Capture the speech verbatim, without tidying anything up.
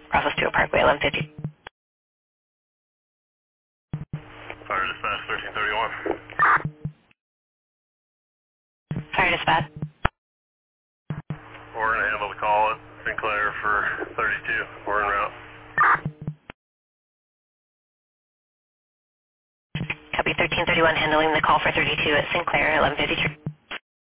Process to Parkway, eleven fifty. Fire dispatch thirteen thirty-one. Fire dispatch. We're going to handle the call at Sinclair for thirty-two. We're en route. Copy thirteen thirty-one, handling the call for thirty-two at Sinclair, eleven fifty-three.